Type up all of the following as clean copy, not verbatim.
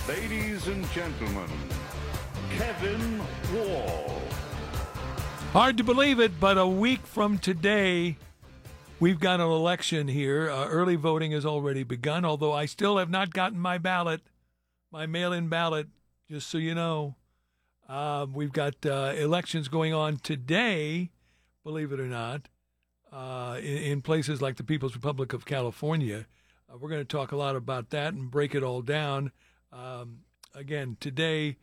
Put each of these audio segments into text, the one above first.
Ladies and gentlemen, Kevin Wall. Hard to believe it, but a week from today, we've got an election here. Early voting has already begun, although I still have not gotten my ballot, my mail-in ballot, just so you know. We've got elections going on today, believe it or not, in places like the People's Republic of California. We're going to talk a lot about that and break it all down. Again, today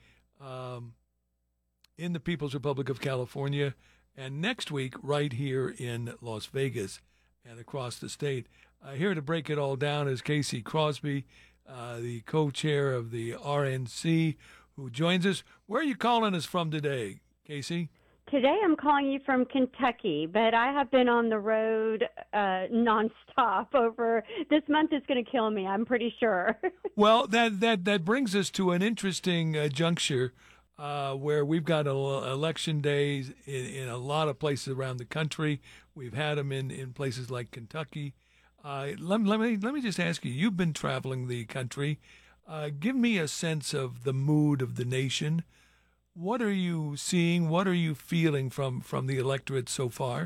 in the People's Republic of California, and next week right here in Las Vegas and across the state. Here to break it all down is Casey Crosby, the co-chair of the RNC, who joins us. Where are you calling us from today, Casey? Today I'm calling you from Kentucky, but I have been on the road nonstop over this month. Is going to kill me, I'm pretty sure. Well, that brings us to an interesting juncture where we've got election days in a lot of places around the country. We've had them in places like Kentucky. Let me just ask you, you've been traveling the country. Give me a sense of the mood of the nation. What are you seeing? What are you feeling from the electorate so far?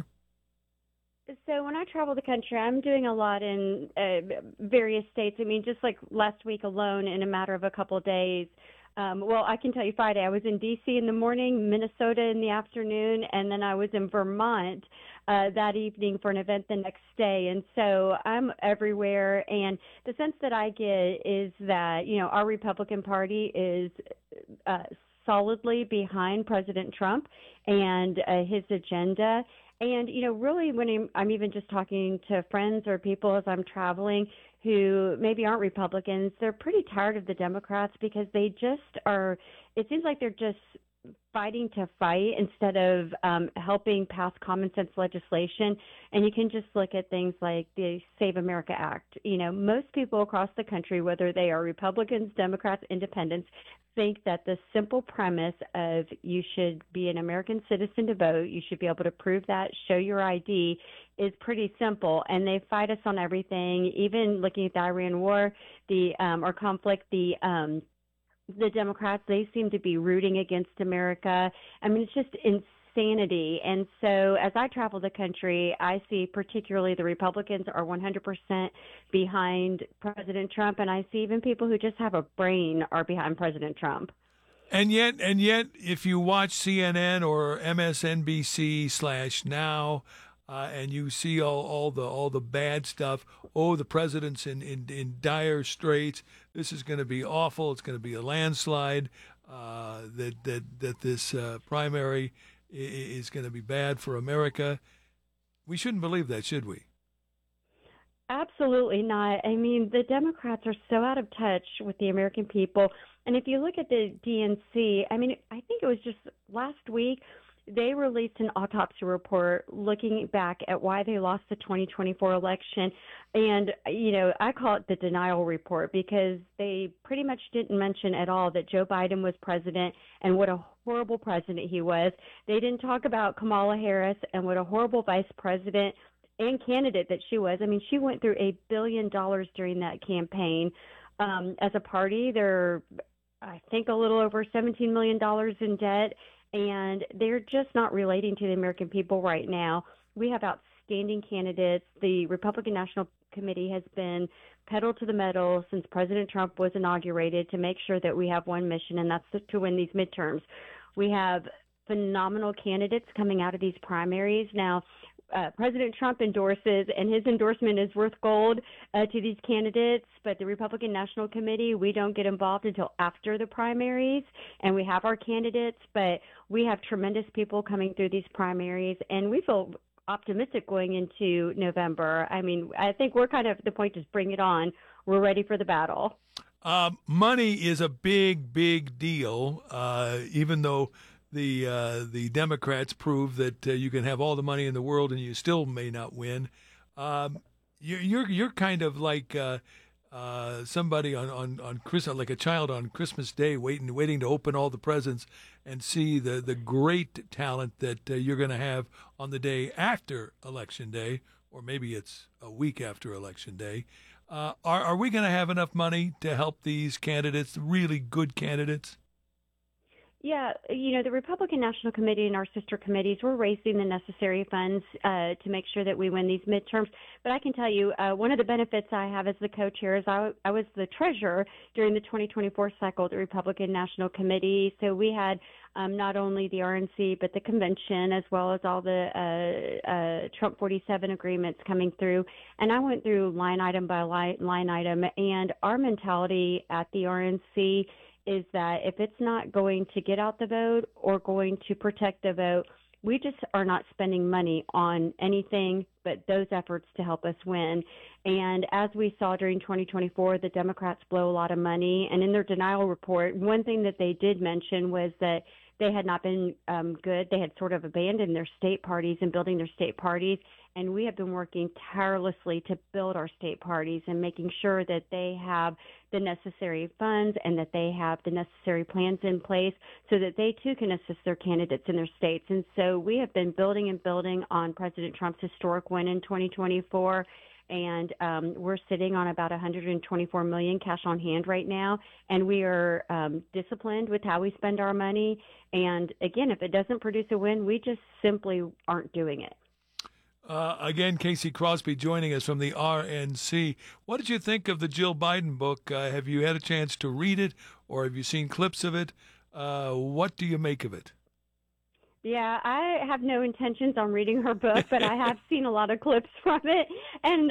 So when I travel the country, I'm doing a lot in various states. I mean, just like last week alone, in a matter of a couple of days. Well, I can tell you Friday, I was in D.C. in the morning, Minnesota in the afternoon, and then I was in Vermont that evening for an event the next day. And so I'm everywhere. And the sense that I get is that, you know, our Republican Party is solidly behind President Trump and his agenda. And, you know, really when I'm even just talking to friends or people as I'm traveling who maybe aren't Republicans, they're pretty tired of the Democrats because they just are, it seems like they're just fighting to fight instead of helping pass common sense legislation. And you can just look at things like the Save America Act. You know, most people across the country, whether they are Republicans, Democrats, Independents, think that the simple premise of you should be an American citizen to vote, you should be able to prove that, show your ID, is pretty simple. And they fight us on everything, even looking at the Iran war, or conflict, the Democrats, they seem to be rooting against America. I mean, it's just insanity. And so as I travel the country, I see particularly the Republicans are 100% behind President Trump. And I see even people who just have a brain are behind President Trump. And yet, if you watch CNN or MSNBC/Now, and you see all the bad stuff. Oh, the president's in dire straits. This is going to be awful. It's going to be a landslide. That this primary is going to be bad for America. We shouldn't believe that, should we? Absolutely not. I mean, the Democrats are so out of touch with the American people. And if you look at the DNC, I mean, I think it was just last week, they released an autopsy report looking back at why they lost the 2024 election. And, you know, I call it the denial report because they pretty much didn't mention at all that Joe Biden was president and what a horrible president he was. They didn't talk about Kamala Harris and what a horrible vice president and candidate that she was. I mean, she went through $1 billion during that campaign. As a party, they're, I think, a little over $17 million in debt. And they're just not relating to the American people right now. We have outstanding candidates. The Republican National Committee has been pedal to the metal since President Trump was inaugurated to make sure that we have one mission, and that's to win these midterms. We have phenomenal candidates coming out of these primaries. Now, President Trump endorses, and his endorsement is worth gold to these candidates, but the Republican National Committee, we don't get involved until after the primaries, and we have our candidates, but we have tremendous people coming through these primaries, and we feel optimistic going into November. I mean, I think we're kind of at the point to bring it on. We're ready for the battle. Money is a big deal, even though the Democrats prove that you can have all the money in the world and you still may not win. You're kind of like somebody on Christmas, like a child on Christmas Day, waiting to open all the presents and see the great talent that you're going to have on the day after Election Day, or maybe it's a week after Election Day. Are we going to have enough money to help these candidates, really good candidates? Yeah, the Republican National Committee and our sister committees, we're raising the necessary funds to make sure that we win these midterms. But I can tell you, one of the benefits I have as the co-chair is I was the treasurer during the 2024 cycle at the Republican National Committee. So we had not only the RNC, but the convention, as well as all the Trump 47 agreements coming through. And I went through line item by line item, and our mentality at the RNC is that if it's not going to get out the vote or going to protect the vote, we just are not spending money on anything but those efforts to help us win. And as we saw during 2024, the Democrats blow a lot of money. And in their denial report, one thing that they did mention was that they had not been good. They had sort of abandoned their state parties and building their state parties. And we have been working tirelessly to build our state parties and making sure that they have the necessary funds and that they have the necessary plans in place so that they too can assist their candidates in their states. And so we have been building and building on President Trump's historic win in 2024. And we're sitting on about $124 million cash on hand right now, and we are disciplined with how we spend our money. And again, if it doesn't produce a win, we just simply aren't doing it. Again, Casey Crosby joining us from the RNC. What did you think of the Jill Biden book? Have you had a chance to read it, or have you seen clips of it? What do you make of it? Yeah, I have no intentions on reading her book, but I have seen a lot of clips from it, and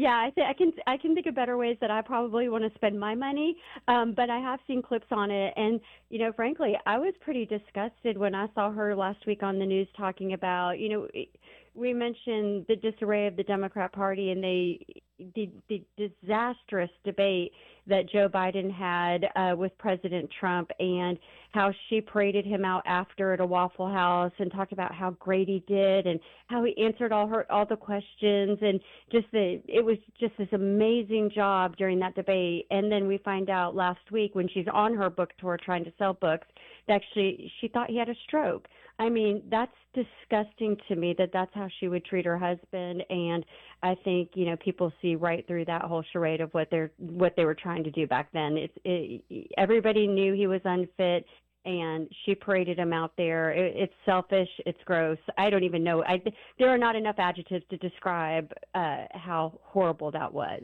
I can think of better ways that I probably want to spend my money. But I have seen clips on it, and frankly, I was pretty disgusted when I saw her last week on the news talking about we mentioned the disarray of the Democrat Party and the disastrous debate that Joe Biden had with President Trump, and how she paraded him out after at a Waffle House and talked about how great he did and how he answered all the questions, and it was just this amazing job during that debate. And then we find out last week when she's on her book tour trying to sell books that she thought he had a stroke. I mean, that's disgusting to me that's how she would treat her husband. And I think, people see right through that whole charade of what they were trying to do back then. Everybody knew he was unfit, and she paraded him out there. It's selfish. It's gross. I don't even know. There are not enough adjectives to describe how horrible that was.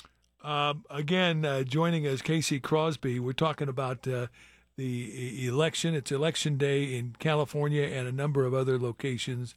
Again, joining us, Casey Crosby. We're talking about the election. It's election day in California and a number of other locations.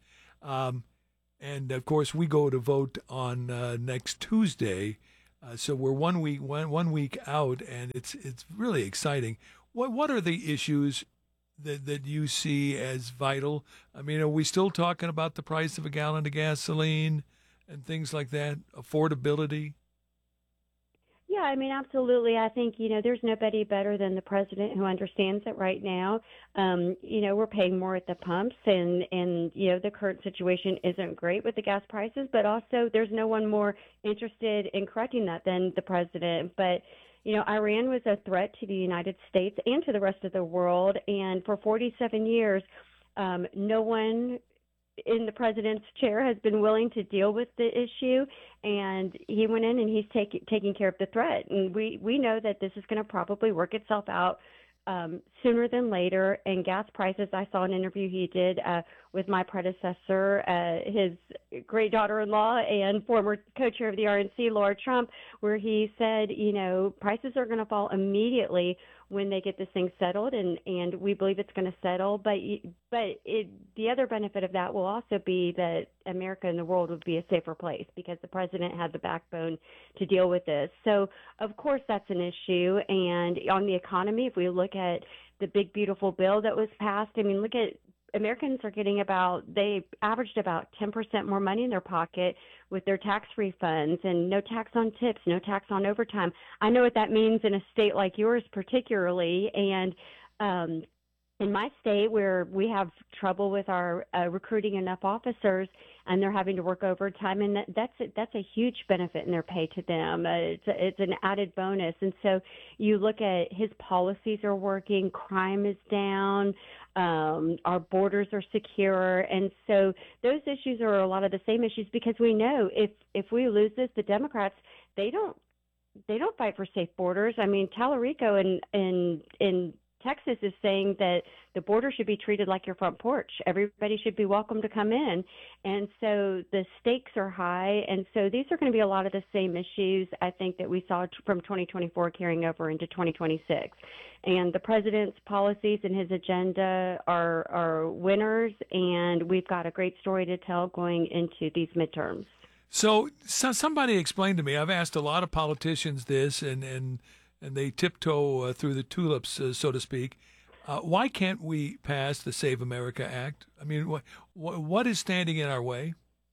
And of course, we go to vote on next Tuesday. So we're one week out, and it's really exciting. What are the issues that you see as vital? I mean, are we still talking about the price of a gallon of gasoline and things like that? Affordability? Yeah, I mean, absolutely. I think, there's nobody better than the president who understands it right now. We're paying more at the pumps, and the current situation isn't great with the gas prices, but also there's no one more interested in correcting that than the president. But, Iran was a threat to the United States and to the rest of the world, and for 47 years, no one in the president's chair has been willing to deal with the issue, and he went in and he's taking care of the threat. And we know that this is going to probably work itself out sooner than later. And gas prices, I saw an interview he did with my predecessor, his great daughter-in-law and former co-chair of the RNC, Laura Trump, where he said, prices are going to fall immediately when they get this thing settled, and we believe it's going to settle. But the other benefit of that will also be that America and the world would be a safer place because the president had the backbone to deal with this. So, of course, that's an issue. And on the economy, if we look at the big, beautiful bill that was passed, I mean, look at Americans are getting they averaged about 10% more money in their pocket with their tax refunds, and no tax on tips, no tax on overtime. I know what that means in a state like yours particularly, and in my state where we have trouble with our recruiting enough officers and they're having to work overtime, and that's a huge benefit in their pay to them. It's an added bonus. And so you look at his policies are working, crime is down, our borders are secure. And so those issues are a lot of the same issues because we know if we lose this, the Democrats, they don't they don't fight for safe borders. I mean, Tallarico in Texas is saying that the border should be treated like your front porch. Everybody should be welcome to come in. And so the stakes are high. And so these are going to be a lot of the same issues, I think, that we saw from 2024 carrying over into 2026. And the president's policies and his agenda are winners. And we've got a great story to tell going into these midterms. So somebody explained to me, I've asked a lot of politicians this, and they tiptoe through the tulips, so to speak. Why can't we pass the Save America Act? I mean, what is standing in our way?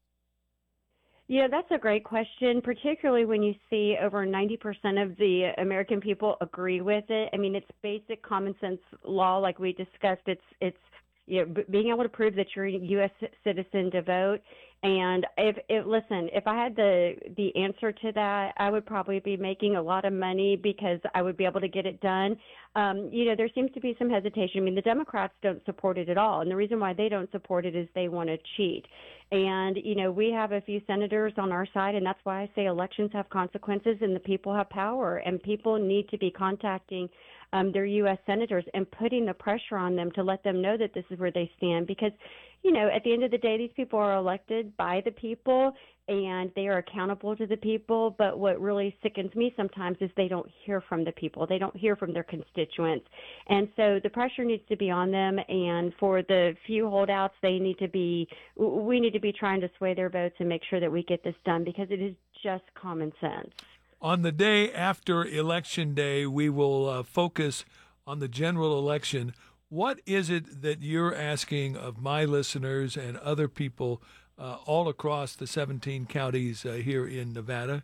Yeah, that's a great question, particularly when you see over 90% of the American people agree with it. I mean, it's basic common sense law, like we discussed. It's being able to prove that you're a U.S. citizen to vote. And if I had the answer to that, I would probably be making a lot of money because I would be able to get it done. There seems to be some hesitation. I mean, the Democrats don't support it at all. And the reason why they don't support it is they want to cheat. And, we have a few senators on our side, and that's why I say elections have consequences and the people have power. And people need to be contacting their U.S. senators and putting the pressure on them to let them know that this is where they stand. Because, at the end of the day, these people are elected by the people and they are accountable to the people. But what really sickens me sometimes is they don't hear from the people. They don't hear from their constituents. And so the pressure needs to be on them. And for the few holdouts, we need to be trying to sway their votes and make sure that we get this done because it is just common sense. On the day after Election Day, we will focus on the general election. What is it that you're asking of my listeners and other people all across the 17 counties here in Nevada?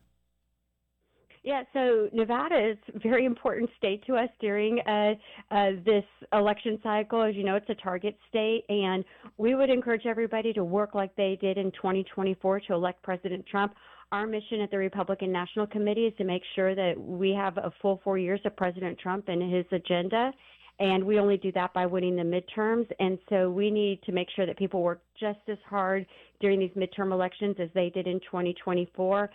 Yeah, so Nevada is a very important state to us during this election cycle. As you know, it's a target state, and we would encourage everybody to work like they did in 2024 to elect President Trump. Our mission at the Republican National Committee is to make sure that we have a full 4 years of President Trump and his agenda, and we only do that by winning the midterms. And so we need to make sure that people work just as hard during these midterm elections as they did in 2024.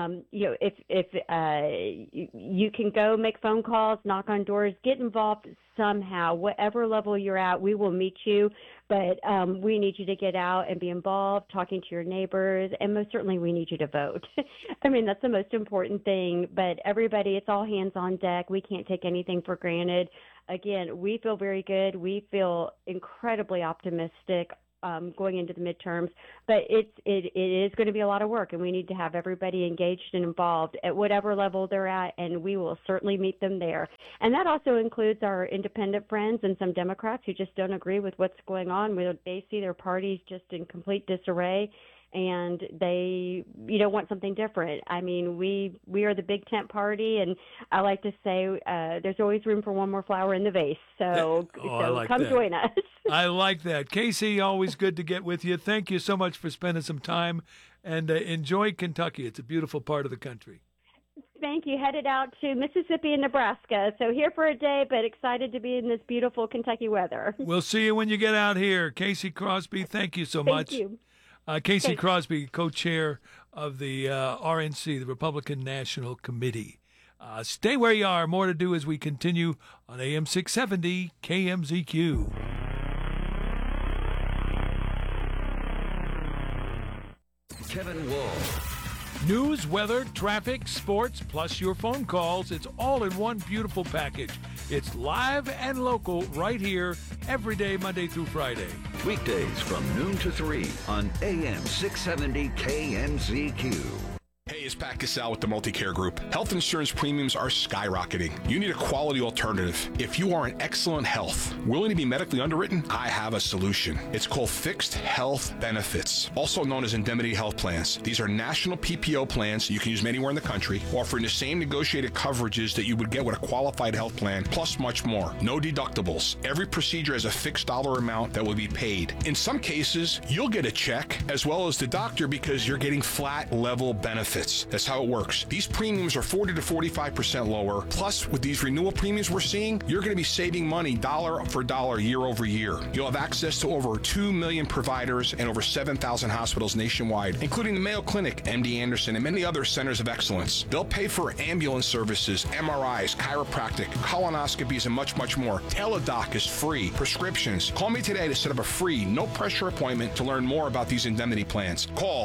If you can go make phone calls, knock on doors, get involved somehow, whatever level you're at, we will meet you. But we need you to get out and be involved, talking to your neighbors, and most certainly we need you to vote. I mean, that's the most important thing. But everybody, it's all hands on deck. We can't take anything for granted. Again, we feel very good. We feel incredibly optimistic going into the midterms, but it is going to be a lot of work, and we need to have everybody engaged and involved at whatever level they're at, and we will certainly meet them there. And that also includes our independent friends and some Democrats who just don't agree with what's going on. They see their parties just in complete disarray, and they want something different. I mean, we are the big tent party, and I like to say there's always room for one more flower in the vase. So come join us. I like that. Casey, always good to get with you. Thank you so much for spending some time, and enjoy Kentucky. It's a beautiful part of the country. Thank you. Headed out to Mississippi and Nebraska. So here for a day, but excited to be in this beautiful Kentucky weather. We'll see you when you get out here. Casey Crosby, thank you so much. Thank you. Casey Crosby, co-chair of the RNC, the Republican National Committee. Stay where you are. More to do as we continue on AM 670 KMZQ. Kevin Wall. News, weather, traffic, sports, plus your phone calls. It's all in one beautiful package. It's live and local right here every day, Monday through Friday. Weekdays from noon to 3 on AM 670 KMZQ. Hey, it's Pat Cassell with the Multicare Group. Health insurance premiums are skyrocketing. You need a quality alternative. If you are in excellent health, willing to be medically underwritten, I have a solution. It's called Fixed Health Benefits, also known as indemnity health plans. These are national PPO plans you can use anywhere in the country, offering the same negotiated coverages that you would get with a qualified health plan, plus much more. No deductibles. Every procedure has a fixed dollar amount that will be paid. In some cases, you'll get a check as well as the doctor because you're getting flat level benefits. insurance. That's how it works. These premiums are 40 to 45% lower. Plus, with these renewal premiums we're seeing, you're going to be saving money dollar for dollar year over year. You'll have access to over 2 million providers and over 7,000 hospitals nationwide, including the Mayo Clinic, MD Anderson, and many other centers of excellence. They'll pay for ambulance services, MRIs, chiropractic, colonoscopies, and much, much more. Teladoc is free. Prescriptions. Call me today to set up a free, no-pressure appointment to learn more about these indemnity plans. Call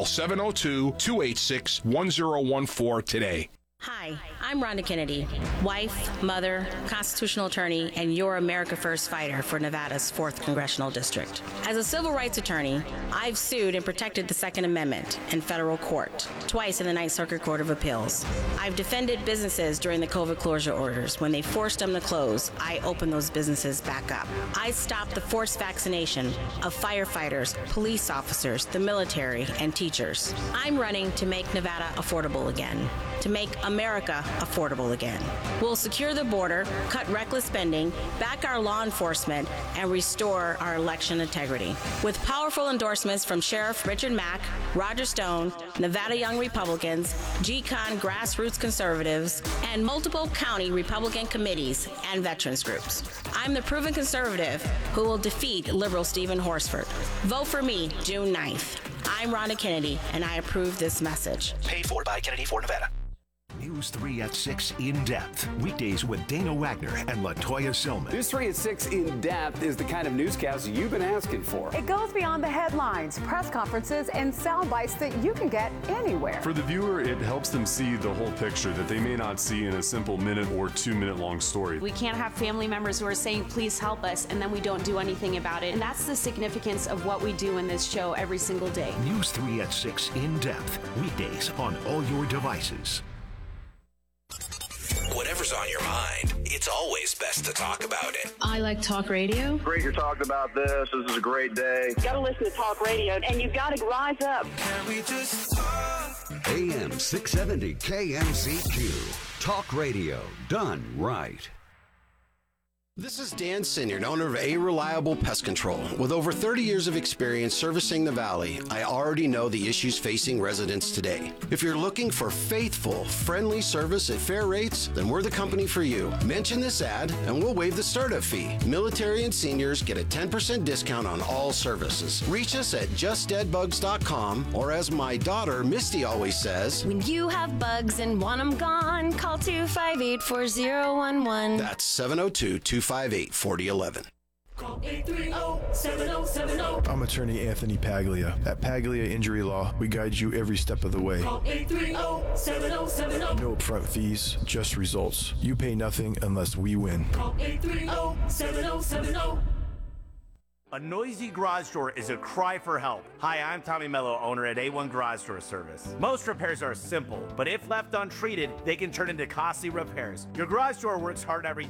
702-286-1014 today. Hi, I'm Rhonda Kennedy, wife, mother, constitutional attorney, and your America First fighter for Nevada's 4th Congressional District. As a civil rights attorney, I've sued and protected the Second Amendment in federal court, twice in the Ninth Circuit Court of Appeals. I've defended businesses during the COVID closure orders. When they forced them to close, I opened those businesses back up. I stopped the forced vaccination of firefighters, police officers, the military, and teachers. I'm running to make Nevada affordable again, to make America affordable again. We'll secure the border, cut reckless spending, back our law enforcement, and restore our election integrity. With powerful endorsements from Sheriff Richard Mack, Roger Stone, Nevada Young Republicans, GCON grassroots conservatives, and multiple county Republican committees and veterans groups. I'm the proven conservative who will defeat liberal Stephen Horsford. Vote for me June 9th. I'm Rhonda Kennedy, and I approve this message. Paid for by Kennedy for Nevada. News 3 at 6 In Depth. Weekdays with Dana Wagner and LaToya Silman. News 3 at 6 In Depth is the kind of newscast you've been asking for. It goes beyond the headlines, press conferences, and sound bites that you can get anywhere. For the viewer, it helps them see the whole picture that they may not see in a simple minute or 2 minute long story. We can't have family members who are saying, please help us, and then we don't do anything about it. And that's the significance of what we do in this show every single day. News 3 at 6 In Depth. Weekdays on all your devices. Whatever's on your mind, it's always best to talk about it. I like talk radio. Great you're talking about this. This is a great day. You gotta listen to talk radio, and you gotta rise up. Can we just talk? AM 670 KMZQ. Talk radio done right. This is Dan Sinyard, owner of A Reliable Pest Control. With over 30 years of experience servicing the Valley, I already know the issues facing residents today. If you're looking for faithful, friendly service at fair rates, then we're the company for you. Mention this ad and we'll waive the startup fee. Military and seniors get a 10% discount on all services. Reach us at justdeadbugs.com, or as my daughter Misty always says, when you have bugs and want them gone, call 258-4011. That's 702-258-4011. Call 830-7070. I'm attorney Anthony Paglia. At Paglia Injury Law, we guide you every step of the way. Call 830-7070. No upfront fees, just results. You pay nothing unless we win. Call 830-7070. A noisy garage door is a cry for help. Hi, I'm Tommy Mello, owner at A1 Garage Door Service. Most repairs are simple, but if left untreated, they can turn into costly repairs. Your garage door works hard every